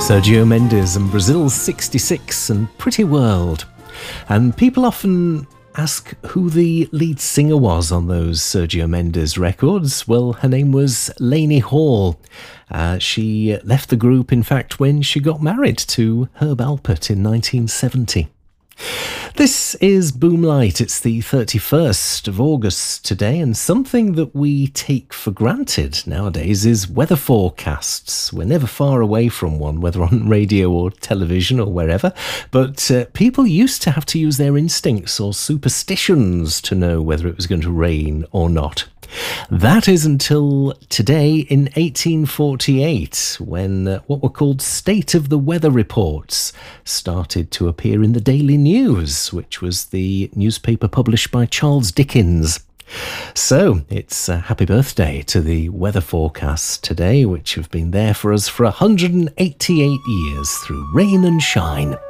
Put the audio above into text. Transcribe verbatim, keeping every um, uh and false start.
Sergio Mendes and Brazil's sixty-six and Pretty World. And people often ask who the lead singer was on those Sergio Mendes records. Well, her name was Lainey Hall. Uh, she left the group, in fact, when she got married to Herb Alpert in nineteen seventy. This is Boomlight. It's the thirty-first of August today, and something that we take for granted nowadays is weather forecasts. We're never far away from one, whether on radio or television or wherever, but uh, people used to have to use their instincts or superstitions to know whether it was going to rain or not. That is until today in eighteen forty-eight, when uh, what were called State of the Weather reports started to appear in the Daily News, which was the newspaper published by Charles Dickens. So it's a happy birthday to the weather forecasts today, which have been there for us for one hundred eighty-eight years through rain and shine.